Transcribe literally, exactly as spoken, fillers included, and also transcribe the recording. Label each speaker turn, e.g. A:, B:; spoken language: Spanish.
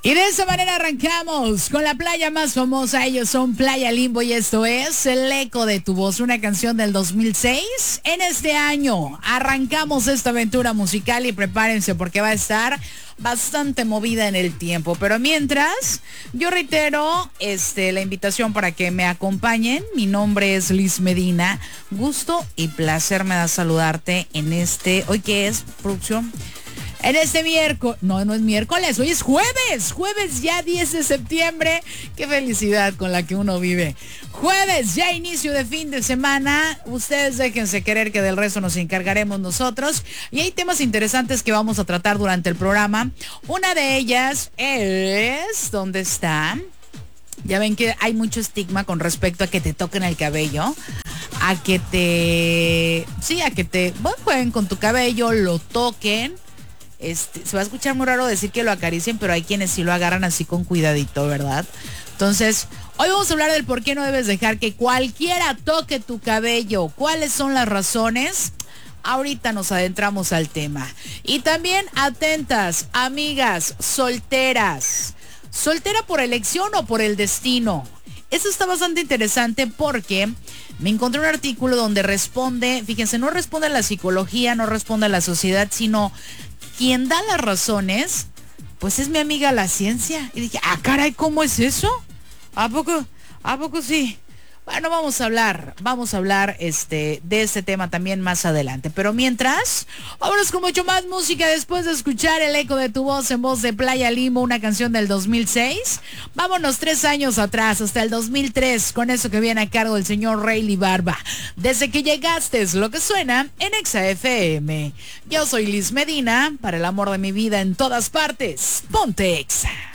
A: Y de esa manera arrancamos con la playa más famosa. Ellos son Playa Limbo y esto es El Eco de tu Voz, una canción del dos mil seis. En este año arrancamos esta aventura musical y prepárense porque va a estar bastante movida en el tiempo. Pero mientras, yo reitero este, la invitación para que me acompañen. Mi nombre es Liz Medina. Gusto y placer me da saludarte en este... ¿Hoy qué es, producción? En este miércoles, no, no es miércoles, hoy es jueves, jueves ya diez de septiembre, qué felicidad con la que uno vive. Jueves, ya inicio de fin de semana, ustedes déjense querer que del resto nos encargaremos nosotros. Y hay temas interesantes que vamos a tratar durante el programa. Una de ellas es, ¿dónde está? Ya ven que hay mucho estigma con respecto a que te toquen el cabello, a que te, sí, a que te, bueno, jueguen con tu cabello, lo toquen. Este, se va a escuchar muy raro decir que lo acaricien, pero hay quienes sí lo agarran así con cuidadito, ¿verdad? Entonces, hoy vamos a hablar del por qué no debes dejar que cualquiera toque tu cabello. ¿Cuáles son las razones? Ahorita nos adentramos al tema. Y también atentas, amigas solteras. ¿Soltera por elección o por el destino? Eso está bastante interesante porque me encontré un artículo donde responde, fíjense, no responde a la psicología, no responde a la sociedad, sino quien da las razones, pues es mi amiga la ciencia. Y dije, ah, caray, ¿cómo es eso? ¿A poco? ¿A poco sí? Bueno, vamos a hablar, vamos a hablar este, de este tema también más adelante. Pero mientras, vámonos con mucho más música después de escuchar El Eco de tu Voz en voz de Playa Limbo, una canción del dos mil seis. Vámonos tres años atrás, hasta el dos mil tres, con eso que viene a cargo del señor Rayleigh Barba. Desde que llegaste es lo que suena en Exa F M. Yo soy Liz Medina, para el amor de mi vida en todas partes. Ponte Exa.